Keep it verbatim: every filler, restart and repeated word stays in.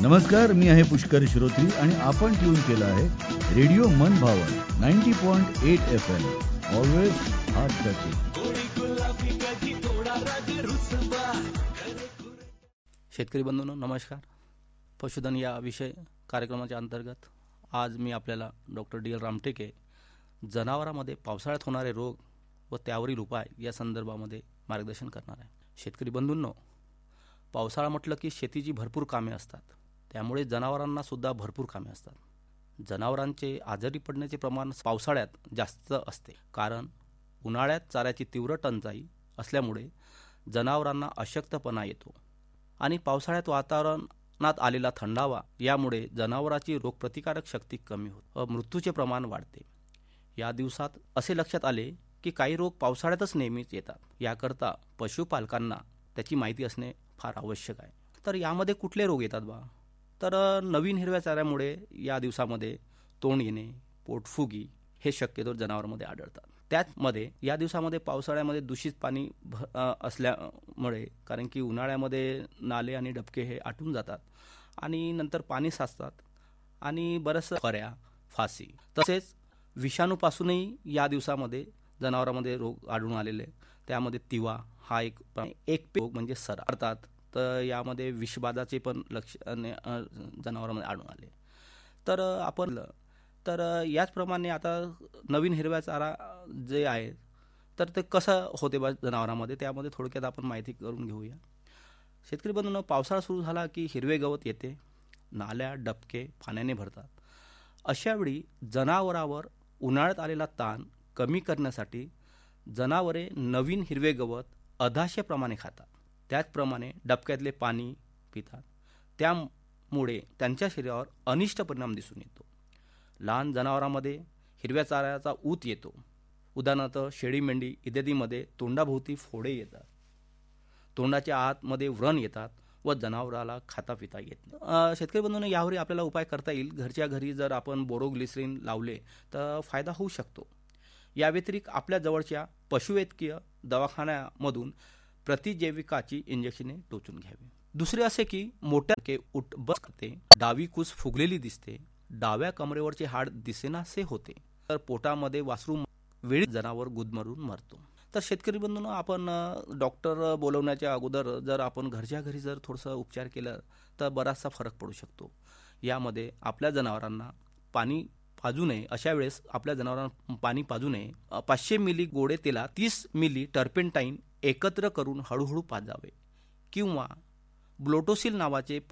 नमस्कार, मी आहे पुष्कर श्रोत्री आणि आपण ट्यून केलं आहे रेडिओ मन भावन ninety point eight F M. Always heart touching. शेतकरी बंधूंनो नमस्कार. पशुधन या विषय कार्यक्रमाच्या अंतर्गत आज मी आपल्याला डॉक्टर डी एल रामटेके जनावरांमध्ये पावसाळ्यात होणारे रोग व त्यावरील उपाय या संदर्भामध्ये मार्गदर्शन करणार आहे. शेतकरी बंधूंनो, पावसाळा म्हटलं की शेतीची भरपूर कामे असतात, त्यामुळे जनावरांना सुद्धा भरपूर कामे असतात. जनावरांचे आजारी पडण्याचे प्रमाण पावसाळ्यात जास्त असते, कारण उन्हाळ्यात चाऱ्याची तीव्र टंचाई असल्यामुळे जनावरांना अशक्तपणा येतो आणि पावसाळ्यात वातावरणात आलेला थंडावा यामुळे जनावरांची रोगप्रतिकारक शक्ती कमी होते व मृत्यूचे प्रमाण वाढते. या दिवसात असे लक्षात आले की काही रोग पावसाळ्यातच नेहमीच येतात. याकरता पशुपालकांना त्याची माहिती असणे फार आवश्यक आहे. तर यामध्ये कुठले रोग येतात बा? तर नवीन हिरव्या चाऱ्यामुळे या दिवसामध्ये तोंड येणे, पोटफुगी हे शक्यतो जनावरांमध्ये आढळतात. त्याचमध्ये या दिवसामध्ये पावसाळ्यामध्ये दूषित पाणी असल्यामुळे, कारण की उन्हाळ्यामध्ये नाले आणि डबके हे आटून जातात आणि नंतर पाणी साचतात आणि बरंचसं खऱ्या फासी तसेच विषाणूपासूनही या दिवसामध्ये जनावरांमध्ये रोग आढळून आलेले. त्यामध्ये तिवा हा एक एक रोग म्हणजे सरा अर्थात, तर यामध्ये विषबाधाचे पण लक्ष जनावरांमध्ये आढळून आले. तर आपण तर याचप्रमाणे आता नवीन हिरव्या चारा जे आहे तर ते कसं होते बा जनावरांमध्ये, त्यामध्ये थोडक्यात आपण माहिती करून घेऊया. शेतकरी बंधूंनो, पावसाळा सुरू झाला की हिरवे गवत येते, नाल्या डबके पाण्याने भरतात. अशावेळी जनावरांवर उन्हाळ्यात आलेला ताण कमी करण्यासाठी जनावरे नवीन हिरवे गवत अधाशेप्रमाणे खातात. त्याचप्रमाणे डबक्यातले पाणी पितात. त्यामुळे त्यांच्या शरीरावर अनिष्ट परिणाम दिसून येतो. लहान जनावरांमध्ये हिरव्या चाऱ्याचा ऊत येतो. उदाहरणार्थ शेळी, मेंढी इत्यादीमध्ये तोंडाभोवती फोडे येतात, तोंडाच्या आतमध्ये व्रण येतात व जनावराला खाता पिता येत नाही. शेतकरी बंधूंनो, यावर आपल्याला उपाय करता येईल. घरच्या घरी जर आपण बोरोग्लिसरीन लावले तर फायदा होऊ शकतो. या व्यतिरिक्त आपल्या जवळच्या पशुवैद्यकीय दवाखान्यामधून प्रतिजैविकाची इंजेक्शने टोचून घ्यावी. दुसरे असे की मोठ्या उठ बस करते, डावी कूस फुगलेली दिसते, डाव्या कमरेवरचे हाड दिसेनासे होते, तर पोटामध्ये वासरू वेळी जनावर गुदमरून मरतो. तर शेतकरी बंधूंनो, आपण डॉक्टर बोलवण्याच्या अगोदर जर आपण घरच्या घरी जर थोडंसं उपचार केलं तर बराचसा फरक पडू शकतो. यामध्ये आपल्या जनावरांना पाणी पाजू नये. अशा वेळेस आपल्या जनावरांना पाणी पाजू नये. पाचशे मिली गोडे तेला तीस मिली टर्पेंटाईन एकत्र करून हळूहळू पाजावे किंवा ब्लोटोसिल नावाचे